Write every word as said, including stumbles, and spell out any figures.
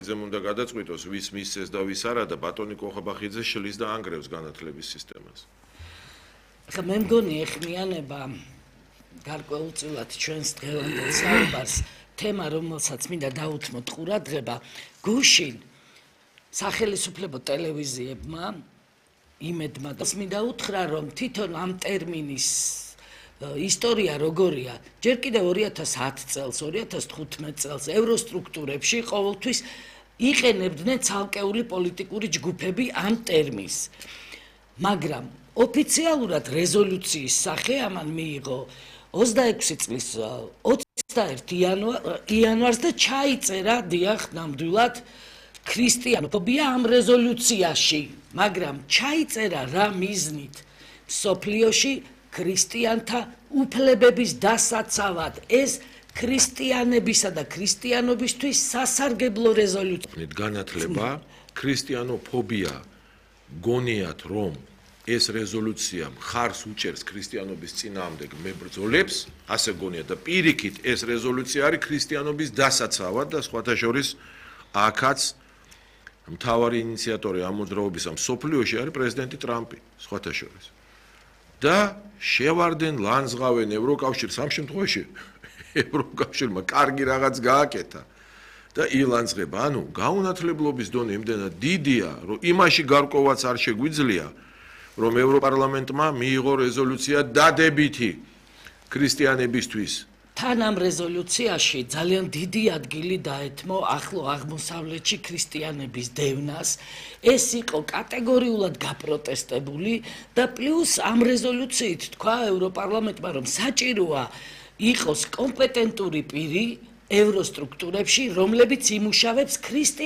ზემ უნდა გადაწყვიტოს ვის მისცეს და ვის არა და ბატონი კოხაბახიძე შლის და ანგრევს განათლების სისტემას. ხა მე მგონი ეხმიანება გარკვეულწილად ჩვენს დღევანდელ საუბარს თემა რომელსაც მინდა დაუთმოთ ყურადღება გუშინ სახელმწიფო ტელევიზიებმა იმედმა და მინდა უთხრა რომ თვითონ ამ ტერმინის ისტორია როგორია ჯერ კიდევ ორი ათას ათი წელს ორი ათას თხუთმეტ წელს ევროსტრუქტურებში ყოველთვის იყენებდნენ ცალკეული პოლიტიკური ჯგუფები ამ ტერმინს მაგრამ ოფიციალურად რეზოლუციის სახე ამან მიიღო ოცდაექვსი წლის ოცდაერთი იანვარს და ჩაიწერა დიახ ნამდვილად ქრისტიანოფობია ამ რეზოლუციაში მაგრამ ჩაიწერა რა მიზნით მსოფლიოში ქრისტიანთა უფლებების დასაცავად ეს ქრისტიანებისა და ქრისტიანობისთვის სასარგებლო რეზოლუცია განათლება ქრისტიანოფობია გონიათ რომ ეს რეზოლუცია მხარს უჭერს ქრისტიანობის წინააღმდეგ მებრძოლებს ასე გონიათ და პირიქით ეს რეზოლუცია არის ქრისტიანობის დასაცავად და სხვათა შორის აქაც მთავარი ინიციატორი ამ მოძრაობისა მსოფლიოში არის პრეზიდენტი ტრამპი სხვათა შორის და შევარდენ ლანძღავენ ევროკავშირს ამ შემთხვევაში ევროკავშირმა კარგი რაღაც გააკეთა და ილანძღება ანუ გაუნათლებლობის დონე იმდენად დიდია რომ იმაში გარკვევაც არ შეგვიძლია რომ ევროპარლამენტმა მიიღო რეზოლუცია დადებითი ქრისტიანებისთვის თან ამ რეზოლუციაში ძალიან დიდი ადგილი დაეთმო ახლო აღმოსავლეთში ქრისტიანების დევნას ეს იყო კატეგორიულად გაპროტესტებული და პლუს ამ რეზოლუციით თქვა ევროპარლამენტმა რომ საჭიროა იყოს კომპეტენტური პირი ევროსტრუქტურებში რომლებიც იმუშავებს ქრისტიან